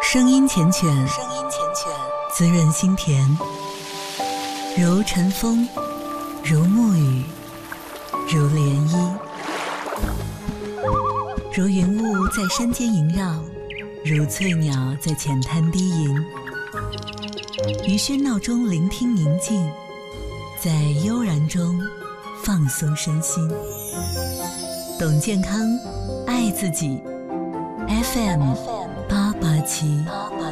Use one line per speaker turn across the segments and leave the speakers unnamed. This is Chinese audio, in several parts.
声音缱绻，滋润心田，如晨风，如沐雨，如涟漪，如云雾在山间萦绕，如翠鸟在浅滩低吟。于喧闹中聆听宁静，在悠然中放松身心。懂健康，爱自己。FM 887。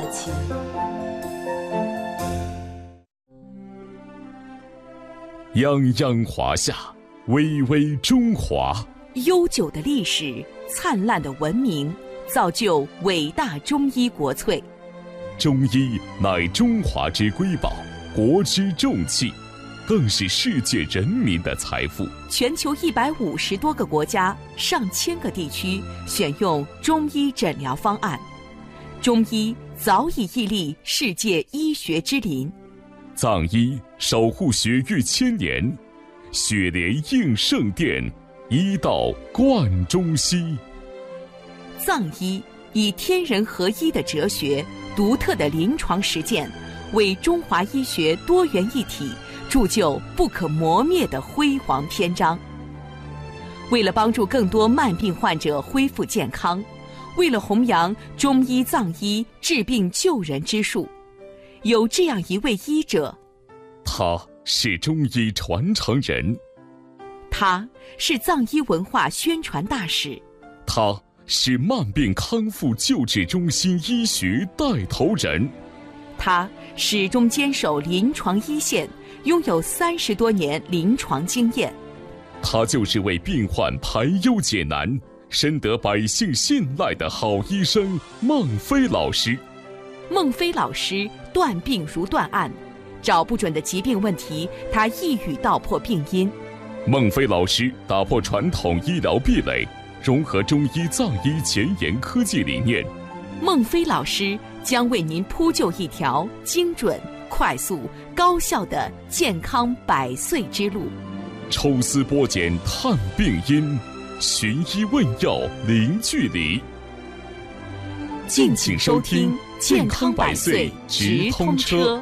泱泱华夏，巍巍中华。
悠久的历史，灿烂的文明，造就伟大中医国粹。
中医乃中华之瑰宝，国之重器，更是世界人民的财富。
全球150多个国家、上千个地区选用中医诊疗方案，中医早已屹立世界医学之林。
藏医守护血域千年，血莲应圣殿，医道贯中西。
藏医以天人合一的哲学、独特的临床实践，为中华医学多元一体铸就不可磨灭的辉煌篇章。为了帮助更多慢病患者恢复健康，为了弘扬中医藏医治病救人之术，有这样一位医者，
他是中医传承人，
他是藏医文化宣传大使，
他是慢病康复救治中心医学带头人，
他始终坚守临床一线，拥有30多年临床经验。
他就是为病患排忧解难，深得百姓信赖的好医生孟非老师。
孟非老师断病如断案，找不准的疾病问题，他一语道破病因。
孟非老师打破传统医疗壁垒，融合中医藏医前沿科技理念。
孟非老师将为您铺就一条精准、快速、高效的健康100岁之路。
抽丝剥茧探病因，寻医问药零距离。
敬请收听健康100岁直通车。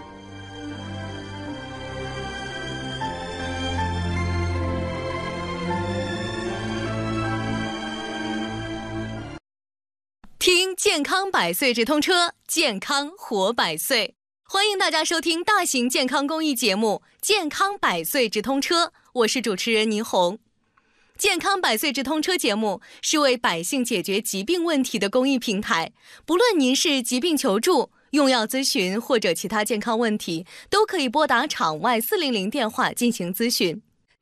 听健康100岁直通车，健康活100岁。欢迎大家收听大型健康公益节目《健康100岁直通车》，我是主持人倪红。健康100岁直通车节目是为百姓解决疾病问题的公益平台，不论您是疾病求助、用药咨询或者其他健康问题，都可以拨打场外400电话进行咨询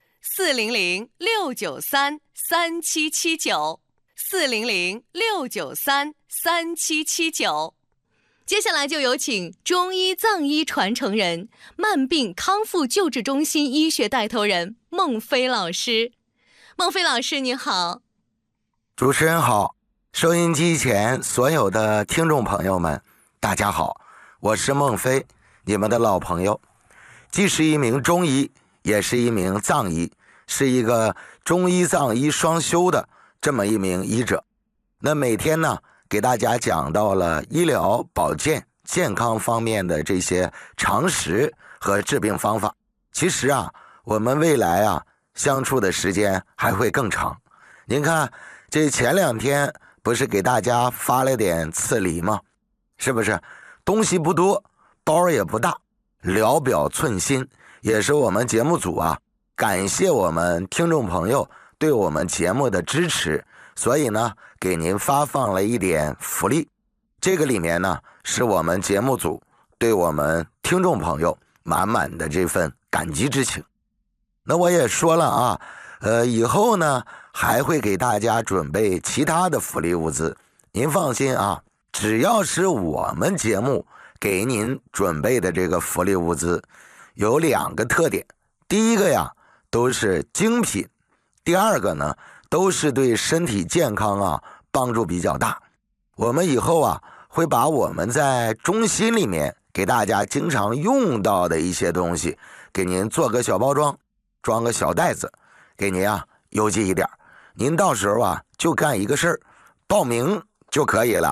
，400-693-3779，400-693-3779。接下来就有请中医藏医传承人、慢病康复救治中心医学带头人孟非老师。孟非老师你好。
主持人好，收音机前所有的听众朋友们大家好，我是孟非，你们的老朋友，既是一名中医，也是一名藏医，是一个中医藏医双修的这么一名医者。那每天呢，给大家讲到了医疗保健健康方面的这些常识和治病方法。其实啊，我们未来啊相处的时间还会更长。您看这前2天不是给大家发了点赐礼吗？是不是东西不多，包也不大，聊表寸心，也是我们节目组啊感谢我们听众朋友对我们节目的支持，所以呢给您发放了一点福利。这个里面呢是我们节目组对我们听众朋友满满的这份感激之情。那我也说了啊，以后呢还会给大家准备其他的福利物资，您放心啊，只要是我们节目给您准备的这个福利物资有2个特点，第一个呀都是精品，第二个呢都是对身体健康啊帮助比较大。我们以后啊会把我们在中心里面给大家经常用到的一些东西给您做个小包装，装个小袋子，给您啊邮寄一点。您到时候啊就干一个事儿，报名就可以了。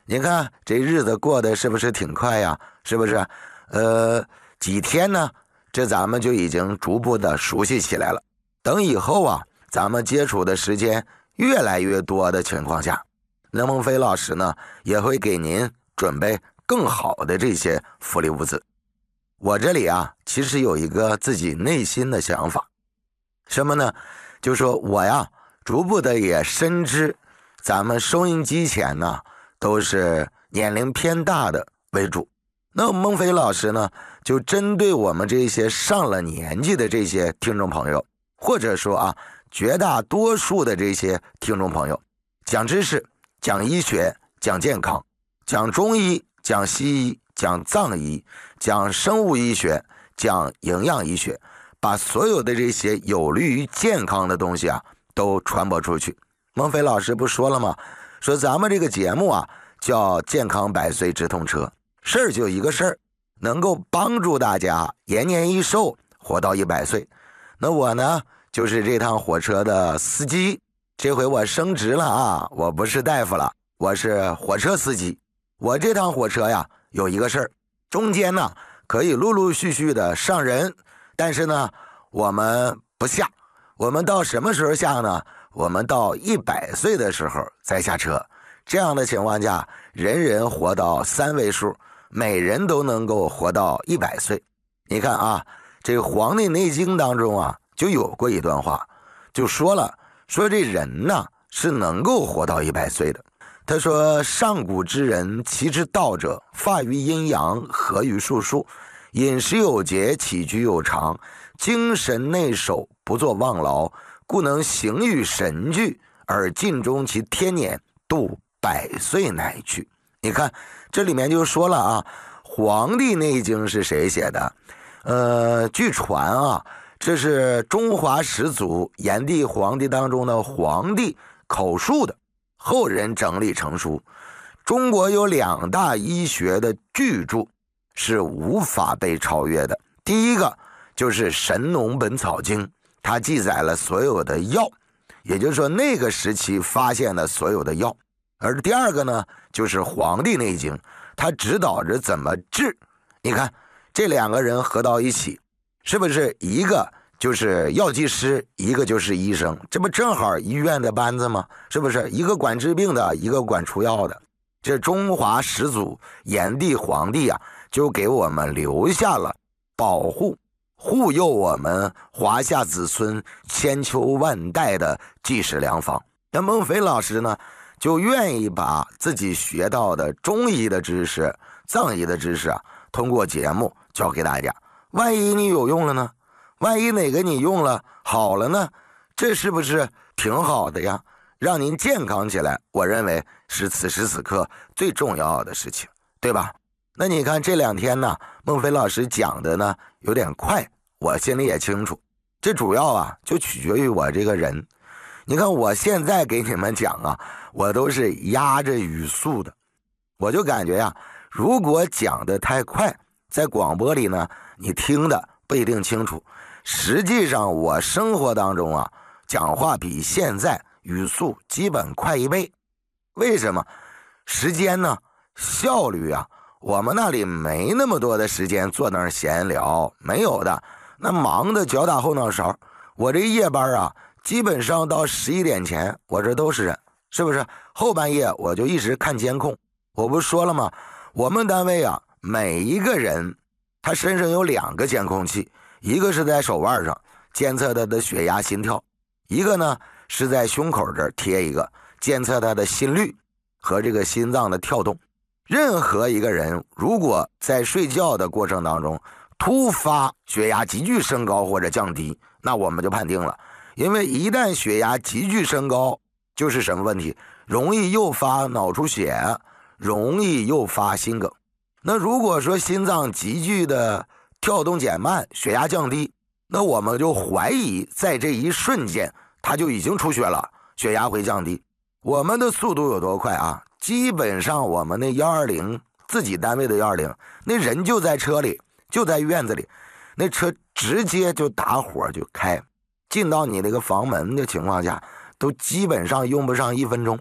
你看这日子过得是不是挺快呀？是不是？几天呢，这咱们就已经逐步的熟悉起来了。等以后啊，咱们接触的时间越来越多的情况下，那孟非老师呢也会给您准备更好的这些福利物资。我这里啊，其实有一个自己内心的想法，什么呢？就说我呀，逐步的也深知咱们收音机前呢都是年龄偏大的为主。那孟非老师呢，就针对我们这些上了年纪的这些听众朋友，或者说啊，绝大多数的这些听众朋友，讲知识、讲医学、讲健康、讲中医、讲西医、讲藏医、讲生物医学、讲营养医学，把所有的这些有利于健康的东西啊都传播出去。孟非老师不说了吗？说咱们这个节目啊叫健康百岁直通车，事儿就一个事儿，能够帮助大家延年益寿，活到100岁。那我呢就是这趟火车的司机，这回我升职了啊，我不是大夫了，我是火车司机。我这趟火车呀有一个事儿，中间呢可以陆陆续续的上人，但是呢我们不下。我们到什么时候下呢？我们到100岁的时候再下车。这样的情况下，人人活到3位数，每人都能够活到100岁。你看啊，这个《黄帝内经》当中啊就有过一段话，就说了，说这人呢是能够活到100岁的。他说，上古之人，其之道者，发于阴阳，合于术数，饮食有节，起居有常，精神内守，不作妄劳，故能行于神俱，而尽终其天年，度100岁乃去。你看这里面就说了啊，《黄帝内经》是谁写的？据传啊，这是中华始祖炎帝、黄帝当中的黄帝口述的，后人整理成书。中国有2大医学的巨著是无法被超越的。第一个就是《神农本草经》，它记载了所有的药，也就是说那个时期发现的所有的药。而第二个呢，就是《黄帝内经》，它指导着怎么治。你看这2个人合到一起，是不是一个就是药剂师，一个就是医生？这不正好医院的班子吗？是不是一个管治病的，一个管出药的？这中华始祖炎帝、黄帝啊，就给我们留下了保护护佑我们华夏子孙千秋万代的济世良方。那孟非老师呢，就愿意把自己学到的中医的知识、藏医的知识啊，通过节目教给大家。万一你有用了呢？万一哪个你用了好了呢？这是不是挺好的呀？让您健康起来，我认为是此时此刻最重要的事情，对吧？那你看这2天呢，孟非老师讲的呢有点快，我心里也清楚，这主要啊就取决于我这个人。你看我现在给你们讲啊，我都是压着语速的，我就感觉呀，如果讲的太快，在广播里呢你听的不一定清楚。实际上我生活当中啊，讲话比现在语速基本快1倍。为什么？时间呢，效率啊，我们那里没那么多的时间坐那儿闲聊，没有的，那忙的脚打后脑勺。我这夜班啊，基本上到11点前我这都是人，是不是？后半夜我就一直看监控。我不说了吗？我们单位啊，每一个人他身上有2个监控器，一个是在手腕上监测他的血压心跳，一个呢是在胸口这儿贴一个监测他的心率和这个心脏的跳动。任何一个人如果在睡觉的过程当中突发血压急剧升高或者降低，那我们就判定了。因为一旦血压急剧升高，就是什么问题？容易诱发脑出血，容易诱发心梗。那如果说心脏急剧的跳动减慢，血压降低，那我们就怀疑在这一瞬间他就已经出血了，血压会降低。我们的速度有多快啊？基本上我们那120自己单位的120，那人就在车里，就在院子里，那车直接就打火就开，进到你那个房门的情况下都基本上用不上1分钟。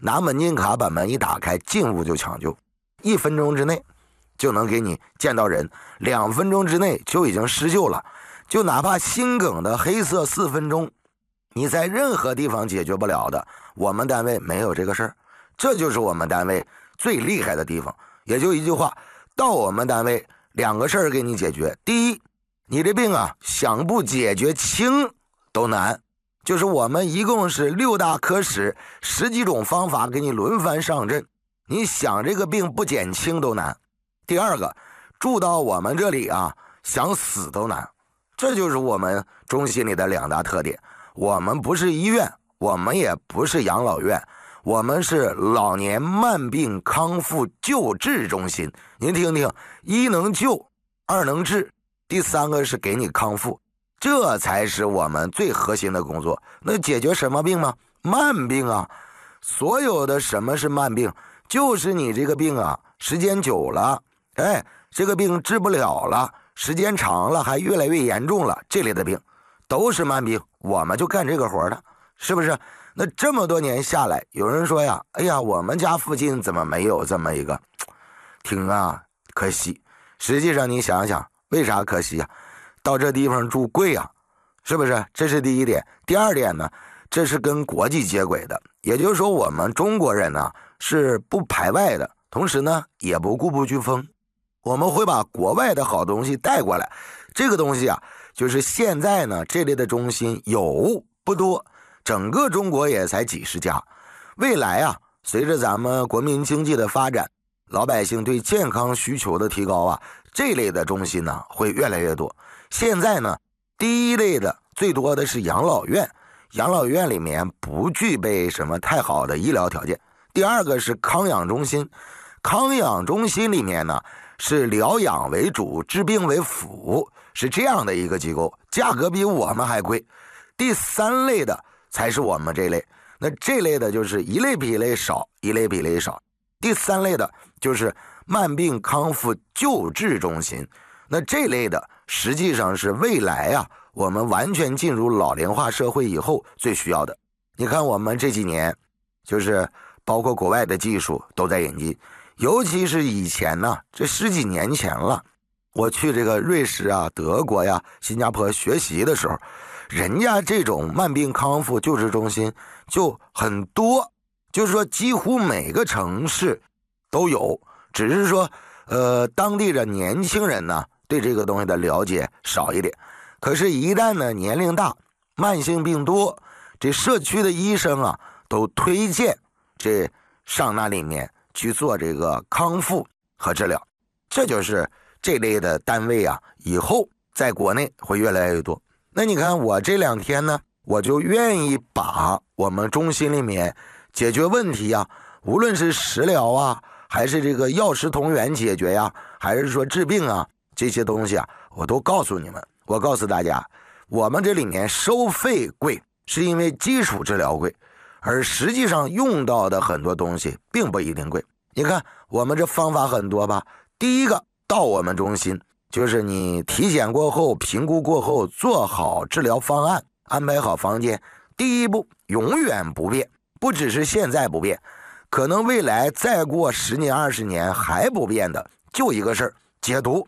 拿门禁卡把门一打开，进屋就抢救，1分钟之内就能给你见到人，2分钟之内就已经施救了。就哪怕心梗的黑色4分钟，你在任何地方解决不了的，我们单位没有这个事儿。这就是我们单位最厉害的地方。也就一句话，到我们单位2个事儿给你解决。第一，你这病啊，想不解决轻都难，就是我们一共是6大科室10几种方法给你轮番上阵，你想这个病不减轻都难。第二个，住到我们这里啊，想死都难。这就是我们中心里的2大特点。我们不是医院，我们也不是养老院，我们是老年慢病康复救治中心。您听听，1能救，2能治，第3个是给你康复，这才是我们最核心的工作。那解决什么病吗？慢病啊。所有的什么是慢病，就是你这个病啊，时间久了，这个病治不了了，时间长了还越来越严重了，这类的病都是慢病，我们就干这个活的，是不是？那这么多年下来，有人说呀，哎呀，我们家附近怎么没有这么一个？挺啊，可惜。实际上你想想，为啥可惜啊？到这地方住贵啊，是不是？这是第一点。第二点呢，这是跟国际接轨的，也就是说我们中国人呢是不排外的，同时呢也不固步自封，我们会把国外的好东西带过来。这个东西啊，就是现在呢这类的中心有不多，整个中国也才几十家。未来啊，随着咱们国民经济的发展，老百姓对健康需求的提高啊，这类的中心呢会越来越多。现在呢，第一类的最多的是养老院，养老院里面不具备什么太好的医疗条件。第二个是康养中心，康养中心里面呢是疗养为主，治病为辅，是这样的一个机构，价格比我们还贵。第3类的才是我们这类，那这类的就是一类比一类少，一类比一类少。第3类的就是慢病康复救治中心，那这类的实际上是未来啊，我们完全进入老龄化社会以后最需要的。你看我们这几年，就是包括国外的技术都在引进，尤其是以前呢，这10几年前了，我去这个瑞士啊、德国呀、新加坡学习的时候，人家这种慢病康复救治中心就很多，就是说几乎每个城市都有，只是说当地的年轻人呢对这个东西的了解少一点。可是一旦呢年龄大，慢性病多，这社区的医生啊都推荐这上那里面去做这个康复和治疗。这就是这类的单位啊，以后在国内会越来越多。那你看我这2天呢，我就愿意把我们中心里面解决问题啊，无论是食疗啊，还是这个药食同源解决呀，还是说治病啊，这些东西啊，我都告诉你们。我告诉大家，我们这里面收费贵，是因为基础治疗贵，而实际上用到的很多东西并不一定贵。你看我们这方法很多吧？第一个，到我们中心，就是你体检过后、评估过后，做好治疗方案，安排好房间。第一步永远不变，不只是现在不变，可能未来再过10年、20年还不变的，就一个事儿，解毒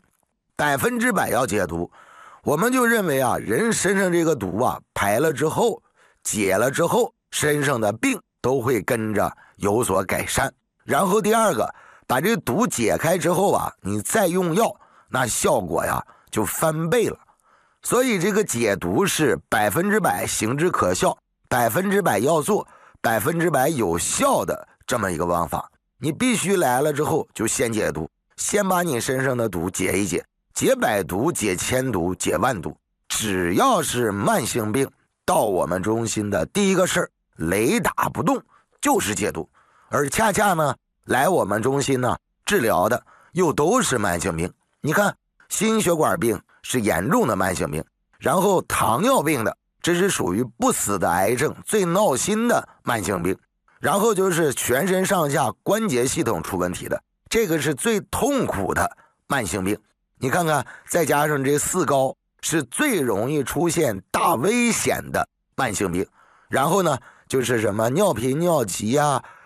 ，100%要解毒。我们就认为啊，人身上这个毒啊，排了之后、解了之后，身上的病都会跟着有所改善。然后第二个，把这毒解开之后啊，你再用药，那效果呀就翻倍了。所以这个解毒是100%行之可笑，100%要做，100%有效的这么一个方法。你必须来了之后就先解毒，先把你身上的毒解一解，解100毒，解1000毒，解10000毒。只要是慢性病，到我们中心的第一个事儿，雷打不动就是解毒。而恰恰呢，来我们中心呢治疗的又都是慢性病。你看，心血管病是严重的慢性病，然后糖尿病的，这是属于不死的癌症，最闹心的慢性病。然后就是全身上下关节系统出问题的，这个是最痛苦的慢性病。你看看，再加上这4高，是最容易出现大危险的慢性病。然后呢，就是什么尿频尿急啊、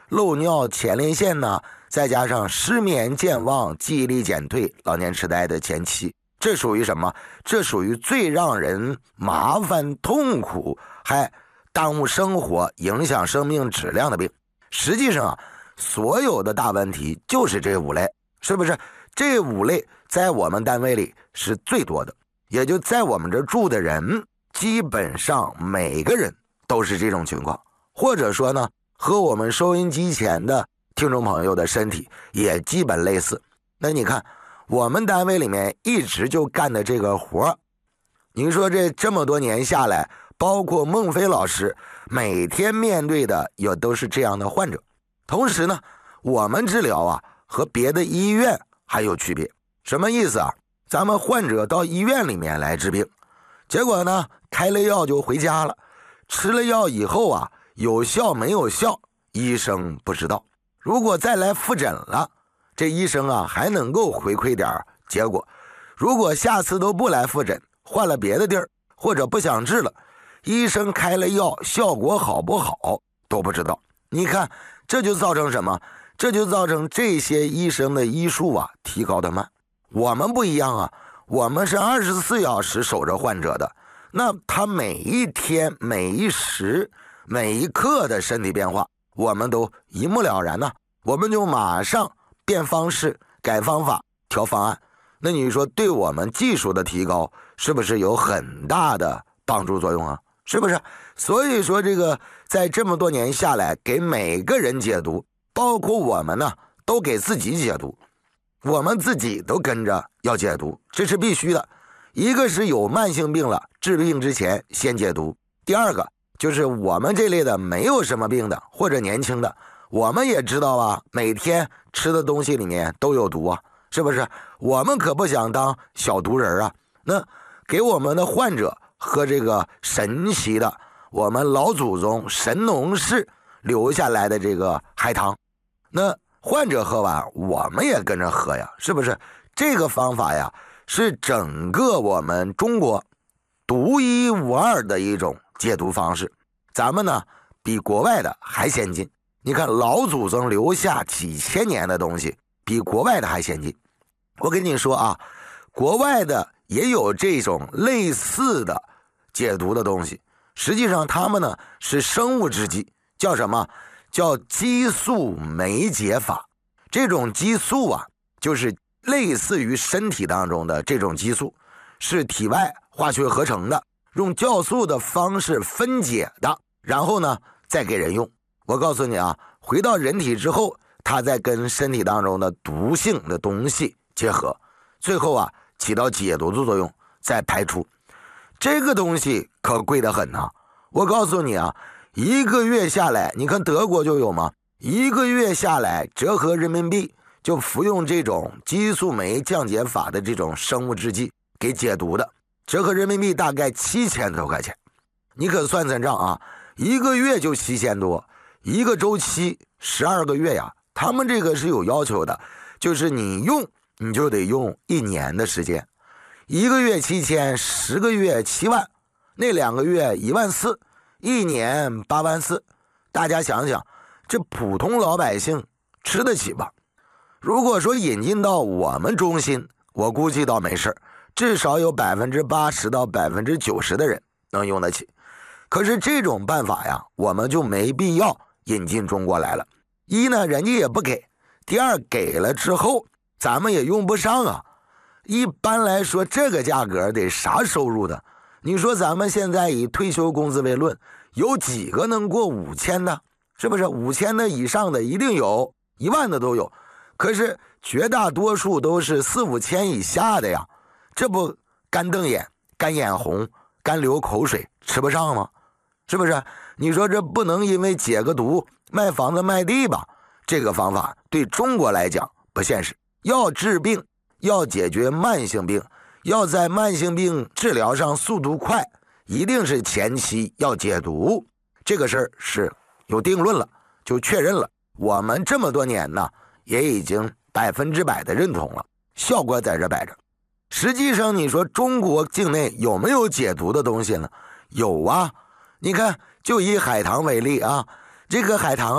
漏尿、前列腺呢，再加上失眠、健忘、记忆力减退、老年痴呆的前期，这属于什么？这属于最让人麻烦、痛苦，还耽误生活、影响生命质量的病。实际上啊，所有的大问题就是这5类，是不是？这5类在我们单位里是最多的，也就在我们这住的人，基本上每个人都是这种情况，或者说呢，和我们收音机前的听众朋友的身体也基本类似。那你看我们单位里面一直就干的这个活，您说这么多年下来，包括孟非老师每天面对的也都是这样的患者。同时呢，我们治疗啊和别的医院还有区别。什么意思啊？咱们患者到医院里面来治病，结果呢开了药就回家了，吃了药以后啊，有效没有效医生不知道。如果再来复诊了，这医生啊还能够回馈点结果。如果下次都不来复诊，换了别的地儿，或者不想治了，医生开了药效果好不好都不知道。你看这就造成什么？这就造成这些医生的医术啊提高的慢。我们不一样啊，我们是24小时守着患者的，那他每一天每一时每一刻的身体变化我们都一目了然呢，我们就马上变方式、改方法、调方案。那你说对我们技术的提高是不是有很大的帮助作用啊？是不是？所以说这个在这么多年下来，给每个人解毒，包括我们呢都给自己解毒，我们自己都跟着要解毒，这是必须的。一个是有慢性病了，治病之前先解毒；第二个就是我们这类的没有什么病的或者年轻的，我们也知道啊，每天吃的东西里面都有毒啊，是不是？我们可不想当小毒人啊。那给我们的患者喝这个神奇的我们老祖宗神农氏留下来的这个海棠，那患者喝完我们也跟着喝呀，是不是？这个方法呀是整个我们中国独一无二的一种解毒方式，咱们呢比国外的还先进。你看老祖宗留下几千年的东西比国外的还先进。我跟你说啊，国外的也有这种类似的解毒的东西，实际上他们呢是生物制剂，叫什么？叫激素酶解法。这种激素啊就是类似于身体当中的这种激素，是体外化学合成的，用酵素的方式分解的，然后呢再给人用。我告诉你啊，回到人体之后，它再跟身体当中的毒性的东西结合，最后啊起到解毒的作用，再排出。这个东西可贵得很啊。我告诉你啊，一个月下来，你看德国就有吗？一个月下来折合人民币就服用这种激素酶降解法的这种生物制剂给解毒的，折合人民币大概7000多块钱。你可算算账啊，一个月就7000多，一个周期12个月呀。他们这个是有要求的，就是你用你就得用1年的时间，一个月7000，10个月7万，那2个月14000，一年84000。大家想想，这普通老百姓吃得起吧？如果说引进到我们中心，我估计倒没事，至少有80%到90%的人能用得起。可是这种办法呀，我们就没必要引进中国来了。一呢，人家也不给；第二，给了之后咱们也用不上啊。一般来说，这个价格得啥收入的？你说咱们现在以退休工资为论，有几个能过5000的？是不是？5000的以上的一定有，1万的都有。可是绝大多数都是4、5千以下的呀，这不干瞪眼、干眼红、干流口水，吃不上吗？是不是？你说这不能因为解个毒卖房子卖地吧？这个方法对中国来讲不现实。要治病，要解决慢性病，要在慢性病治疗上速度快，一定是前期要解毒。这个事儿是有定论了，就确认了。我们这么多年呢，也已经100%的认同了，效果在这摆着。实际上你说中国境内有没有解毒的东西呢？有啊。你看就以海棠为例啊，这个海棠啊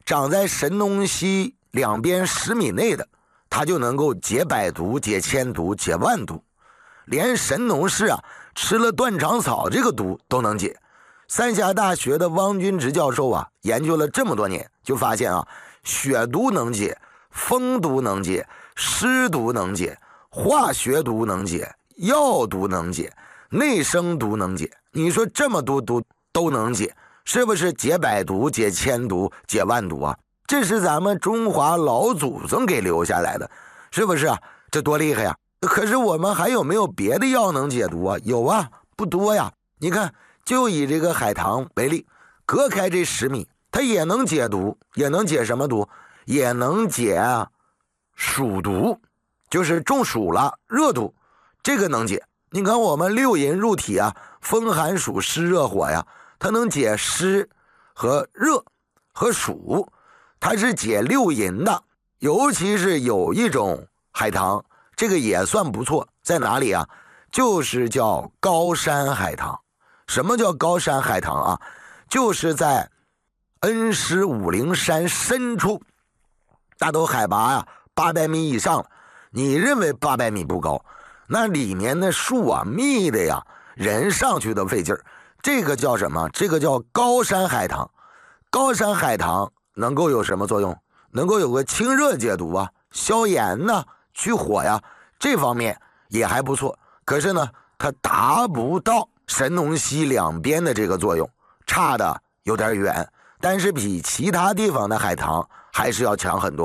长在神农溪两边10米内的，它就能够解百毒、解千毒、解万毒。连神农氏啊吃了断肠草这个毒都能解。三峡大学的汪君直教授啊研究了这么多年，就发现啊，血毒能解，风毒能解，湿毒能解，化学毒能解，药毒能解，内生毒能解。你说这么多毒都能解，是不是解百毒、解千毒、解万毒啊？这是咱们中华老祖宗给留下来的，是不是啊？这多厉害呀！可是我们还有没有别的药能解毒啊？有啊，不多呀。你看，就以这个海棠为例，隔开这10米，它也能解毒，也能解什么毒？也能解暑毒，就是中暑了，热毒，这个能解。你看我们六淫入体啊，风寒暑湿热火呀，它能解湿和热和暑，它是解六淫的。尤其是有一种海棠，这个也算不错，在哪里啊？就是叫高山海棠。什么叫高山海棠啊？就是在恩施武陵山深处，大都海拔呀800米以上了。你认为800米不高？那里面的树啊密的呀，人上去都费劲儿。这个叫什么？这个叫高山海棠。高山海棠能够有什么作用？能够有个清热解毒啊，消炎呐，去火呀，这方面也还不错。可是呢，它达不到神农溪两边的这个作用，差的有点远，但是比其他地方的海棠还是要强很多。